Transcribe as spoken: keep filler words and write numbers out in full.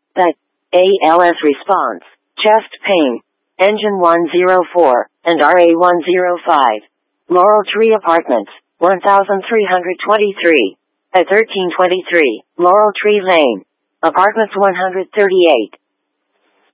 That A L S response, chest pain, engine one oh four, and R A one oh five. Laurel Tree Apartments, one thousand three hundred twenty-three. At thirteen twenty-three, Laurel Tree Lane. Apartments one hundred thirty-eight.